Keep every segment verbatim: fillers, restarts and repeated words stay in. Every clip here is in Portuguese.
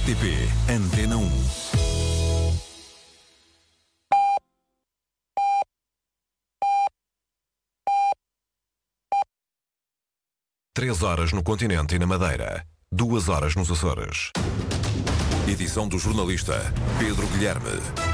T P Antena um. Três horas no continente e na Madeira. Duas horas nos Açores. Edição do jornalista Pedro Guilherme.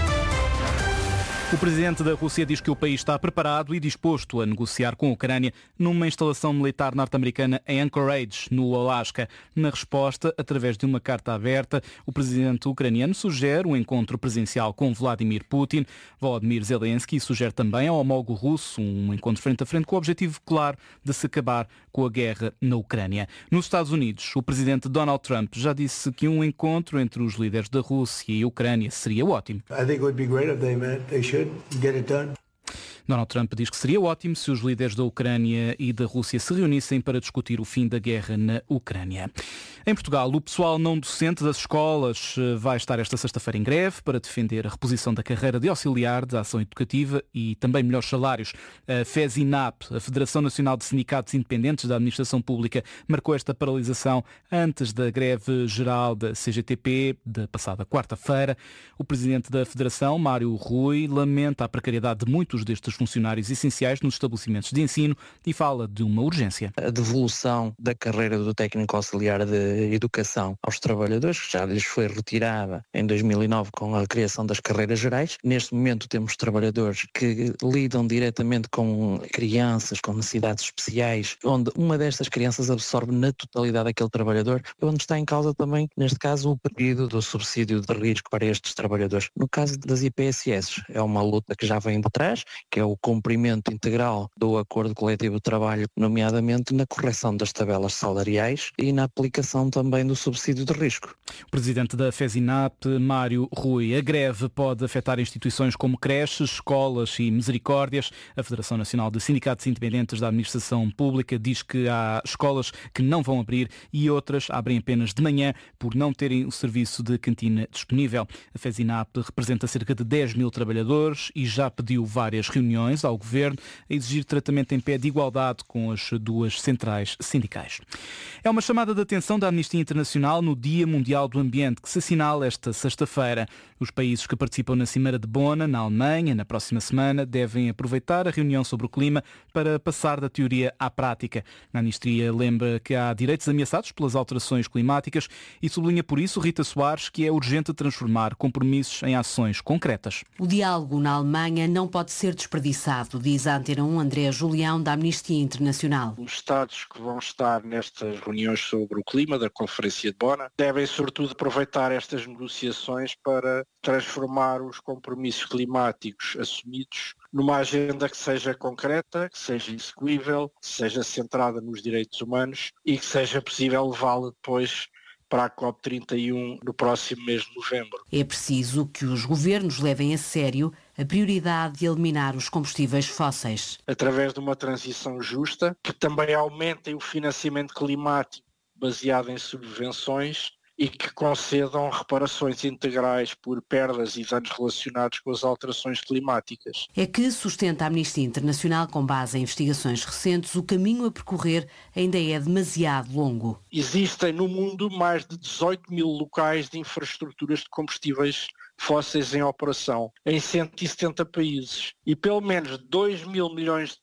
O presidente da Rússia diz que o país está preparado e disposto a negociar com a Ucrânia numa instalação militar norte-americana em Anchorage, no Alasca. Na resposta, através de uma carta aberta, o presidente ucraniano sugere um encontro presencial com Vladimir Putin. Volodymyr Zelensky sugere também ao homólogo russo um encontro frente a frente com o objetivo claro de se acabar com a guerra na Ucrânia. Nos Estados Unidos, o presidente Donald Trump já disse que um encontro entre os líderes da Rússia e a Ucrânia seria ótimo. I think it would be great if they met. They should. Get it done. Donald Trump diz que seria ótimo se os líderes da Ucrânia e da Rússia se reunissem para discutir o fim da guerra na Ucrânia. Em Portugal, o pessoal não docente das escolas vai estar esta sexta-feira em greve para defender a reposição da carreira de auxiliar de ação educativa e também melhores salários. A FESINAP, a Federação Nacional de Sindicatos Independentes da Administração Pública, marcou esta paralisação antes da greve geral da C G T P da passada quarta-feira. O presidente da Federação, Mário Rui, lamenta a precariedade de muitos destes funcionários essenciais nos estabelecimentos de ensino e fala de uma urgência. A devolução da carreira do técnico auxiliar de educação aos trabalhadores, que já lhes foi retirada em dois mil e nove com a criação das carreiras gerais. Neste momento temos trabalhadores que lidam diretamente com crianças com necessidades especiais, onde uma destas crianças absorve na totalidade aquele trabalhador, onde está em causa também, neste caso, o pedido do subsídio de risco para estes trabalhadores. No caso das I P S S, é uma luta que já vem de trás, que é o cumprimento integral do Acordo Coletivo de Trabalho, nomeadamente na correção das tabelas salariais e na aplicação também do subsídio de risco. O presidente da FESINAP, Mário Rui, a greve pode afetar instituições como creches, escolas e misericórdias. A Federação Nacional de Sindicatos Independentes da Administração Pública diz que há escolas que não vão abrir e outras abrem apenas de manhã por não terem o serviço de cantina disponível. A FESINAP representa cerca de dez mil trabalhadores e já pediu várias reuniões ao Governo a exigir tratamento em pé de igualdade com as duas centrais sindicais. É uma chamada de atenção da Amnistia Internacional no Dia Mundial do Ambiente, que se assinala esta sexta-feira. Os países que participam na Cimeira de Bona, na Alemanha, na próxima semana, devem aproveitar a reunião sobre o clima para passar da teoria à prática. A Amnistia lembra que há direitos ameaçados pelas alterações climáticas e sublinha por isso, Rita Soares, que é urgente transformar compromissos em ações concretas. O diálogo na Alemanha não pode ser desperdiçado, diz a Antena um André Julião, da Amnistia Internacional. Os Estados que vão estar nestas reuniões sobre o clima da Conferência de Bona devem, sobretudo, aproveitar estas negociações para transformar os compromissos climáticos assumidos numa agenda que seja concreta, que seja execuível, que seja centrada nos direitos humanos e que seja possível levá-la depois para a COP trinta e um no próximo mês de novembro. É preciso que os governos levem a sério a prioridade de eliminar os combustíveis fósseis. Através de uma transição justa, que também aumentem o financiamento climático baseado em subvenções e que concedam reparações integrais por perdas e danos relacionados com as alterações climáticas. É que, sustenta a Amnistia Internacional com base em investigações recentes, o caminho a percorrer ainda é demasiado longo. Existem no mundo mais de dezoito mil locais de infraestruturas de combustíveis fósseis em operação, em cento e setenta países, e pelo menos dois mil milhões de